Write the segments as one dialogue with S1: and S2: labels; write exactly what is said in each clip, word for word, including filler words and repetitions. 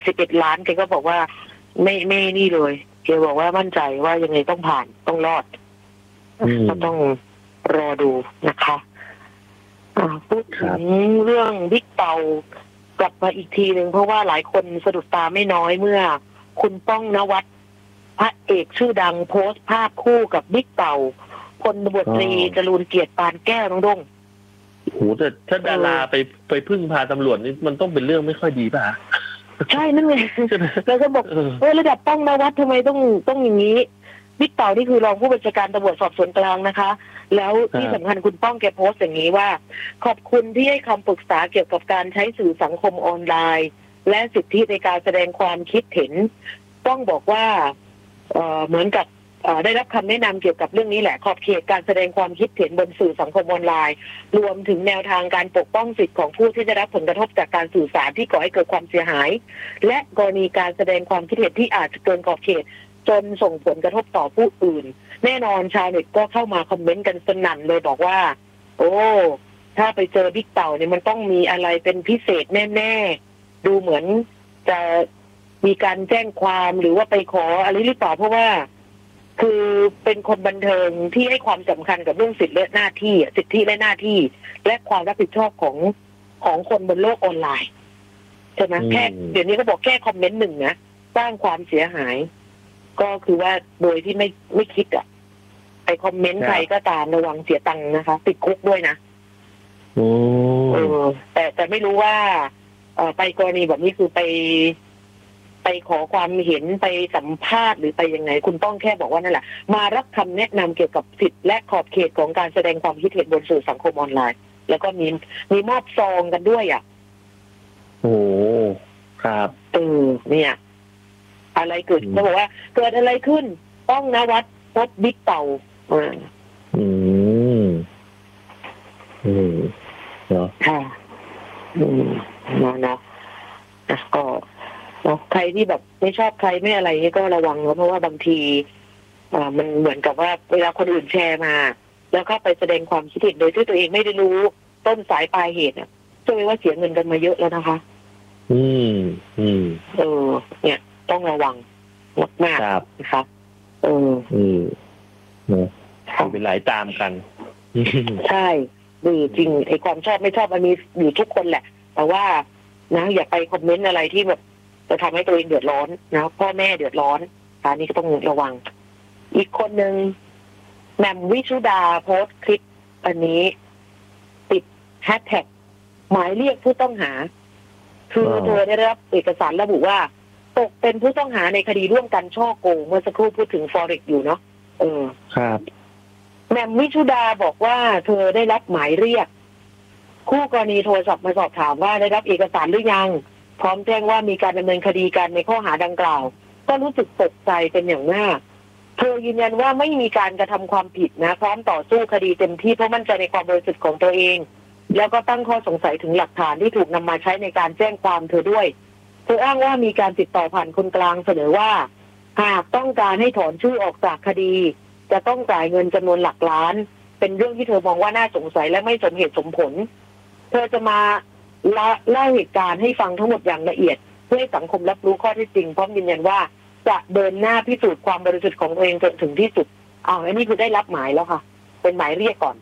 S1: สิบเอ็ดล้านแกก็บอกว่าไม่ไม่นี่เลยแกบอกว่ามั่นใจว่ายังไงต้องผ่านต้องรอดก็ต้องรอดูนะคะพูดถึงเรื่องบิ๊กเต่ากลับมาอีกทีหนึ่งเพราะว่าหลายคนสะดุดตาไม่น้อยเมื่อคุณป้องนวัดพระเอกชื่อดังโพสต์ภาพคู่กับบิ๊กเต่าพลตำรวจตรีจรูญเกียรติปานแก้วน้องดง
S2: โหแต่ถ้าดาราไปไปพึ่งพาตำรวจนี่มันต้องเป็นเรื่องไม่ค่อยดีป่ะ
S1: ใช่นั่นไงแล้วก็บอกเออระดับป้องนวัดทำไมต้องต้องอย่างนี้บิ๊กเต่านี่คือรองผู้บัญชาการตำรวจสอบสวนกลางนะคะแล้วที่สำคัญคุณป้องแกโพสต์อย่างนี้ว่าขอบคุณที่ให้คำปรึกษาเกี่ยวกับการใช้สื่อสังคมออนไลน์และสิทธิในการแสดงความคิดเห็นป้องบอกว่าเอ่อเหมือนกับได้รับคำแนะนำเกี่ยวกับเรื่องนี้แหละขอบเขตการแสดงความคิดเห็นบนสื่อสังคมออนไลน์รวมถึงแนวทางการปกป้องสิทธิของผู้ที่ได้รับผลกระทบจากการสื่อสารที่ก่อให้เกิดความเสียหายและกรณีการแสดงความคิดเห็นที่อาจจะเกินขอบเขตจนส่งผลกระทบต่อผู้อื่นแน่นอนชาวเน็ตก็เข้ามาคอมเมนต์กันสนั่นเลยบอกว่าโอ้ถ้าไปเจอบิ๊กเต่าเนี่ยมันต้องมีอะไรเป็นพิเศษแน่ๆดูเหมือนจะมีการแจ้งความหรือว่าไปขออะไรหรือเปล่าเพราะว่าคือเป็นคนบันเทิงที่ให้ความสำคัญกับเรื่องสิทธิและหน้าที่สิทธิและหน้าที่และความรับผิดชอบของของคนบนโลกออนไลน์ใช่ไหมแค่เดี๋ยวนี้ก็บอกแค่คอมเมนต์หนึ่งนะสร้างความเสียหายก็คือว่าโดยที่ไม่ไม่คิดอ่ะไปคอมเมนต์ใครก็ตามระวังเสียตังค์นะคะติดคุกด้วยนะ
S2: โอ้
S1: เออแต่แต่ไม่รู้ว่าเอ่อไปกรณีแบบนี้คือไปไปขอความเห็นไปสัมภาษณ์หรือไปยังไงคุณต้องแค่บอกว่านั่นแหละมารับคำแนะนำเกี่ยวกับสิทธิและขอบเขตของการแสดงความคิดเห็นบนสื่อสังคมออนไลน์แล้วก็มีมีมอบซองกันด้วยอ่ะ
S2: โอ้ครับ
S1: เออเนี่ยอะไรเกิดเขาบอกว่าเกิดอะไรขึ้นป้องนวัดพบบิ๊กเต่าอ่า
S2: อืมอืมเนาะ
S1: ค่ะอืมเนาะเนาะก็เนาะใครที่แบบไม่ชอบใครไม่อะไรนี่ก็ระวังเนาะเพราะว่าบางทีอ่ามันเหมือนกับว่าเวลาคนอื่นแชร์มาแล้วก็ไปแสดงความคิดเห็นโดยที่ตัวเองไม่ได้รู้ต้นสายปลายเหตุอ่ะเชื่อไหมว่าเสียเงินกันมาเยอะแล้วนะคะ
S2: อืมอืม
S1: เออเนี่ยต้องระวังมากๆนะคะเออ
S2: อืมเนาะเป็นหลายตามกัน
S1: ใช่ดีจริงไอ้ความชอบไม่ชอบมันมีอยู่ทุกคนแหละแต่ว่านะอย่าไปคอมเมนต์อะไรที่แบบจะทำให้ตัวเองเดือดร้อนนะพ่อแม่เดือดร้อนอันนี้ก็ต้องระวังอีกคนหนึ่งแหม่มวิชุดาโพสต์คลิปอันนี้ติดแฮชแท็กหมายเรียกผู้ต้องหาคือเธอได้รับเอกสารระบุว่าตกเป็นผู้ต้องหาในคดีร่วมกันช่อโกงเมื่อสักครู่พูดถึง Forex อยู่เนาะเออ
S2: ครับ
S1: แหม่มวิชุดาบอกว่าเธอได้รับหมายเรียกคู่กรณีโทรศัพท์มาสอบถามว่าได้รับเอกสารหรือยังพร้อมแจ้งว่ามีการดำเนินคดีกันในข้อหาดังกล่าวก็รู้สึกตกใจเป็นอย่างมากเธอยืนยันว่าไม่มีการกระทำความผิดนะพร้อมต่อสู้คดีเต็มที่เพราะมั่นใจในความบริสุทธิ์ของตัวเองแล้วก็ตั้งข้อสงสัยถึงหลักฐานที่ถูกนำมาใช้ในการแจ้งความเธอด้วยเธออ้างว่ามีการติดต่อผ่านคนกลางเสนอว่าหากต้องการให้ถอนชื่อออกจากคดีจะต้องจ่ายเงินจำนวนหลักล้านเป็นเรื่องที่เธอมองว่าน่าสงสัยและไม่สมเหตุสมผลเธอจะมาเล่าเหตุการณ์ให้ฟังทั้งหมดอย่างละเอียดเพื่อให้สังคมรับรู้ข้อเท็จจริงพร้อมยืนยันว่าจะเดินหน้าพิสูจน์ความบริสุทธิ์ของตัวเองจนถึงที่สุดอ้าวอันนี้คือได้รับหมายแล้วค่ะเป็นหมายเรียกก่อน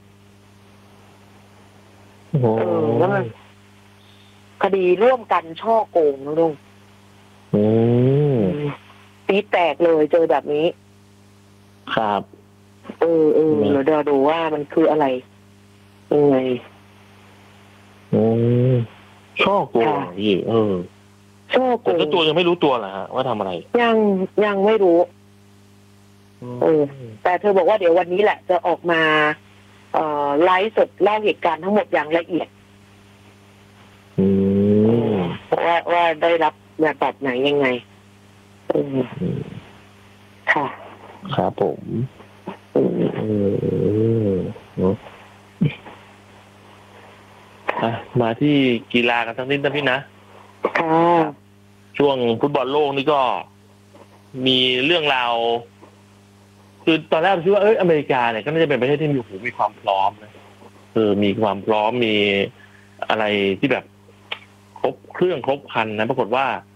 S2: โอ้
S1: แล้วมันคดีร่วมกันช่อโกงนะลุง
S2: อืม
S1: ตีแตกเลยเจอแบบนี้
S2: ครับ
S1: เออเออเราเดี๋ยวดูว่ามันคืออะไรยังไง
S2: อืมช่อโกงพี่เออ
S1: ช่อโกง
S2: แต่ตัวยังไม่รู้ตัวเหรอฮะว่าทำอะไร
S1: ยังยังไม่รู้เออแต่เธอบอกว่าเดี๋ยววันนี้แหละจะออกมาเอ่อไลฟ์สดเล่าเหตุการณ์ทั้งหมดอย่างละเอียด
S2: อืม
S1: ว่าว่าได้รับแบบไหนยังไงเออค่ะ
S2: ครับผมเออเนาะมาที่กีฬากันสักนิดนะพี่นะ
S1: ค่ะ
S2: ช่วงฟุตบอลโลกนี่ก็มีเรื่องราวคือตอนแรกคิดว่าเอออเมริกาเนี่ยก็น่าจะเป็นประเทศที่มีหูมีความพร้อมนะเออมีความพร้อมมีอะไรที่แบบครบเครื่องครบครันนะปรากฏว่า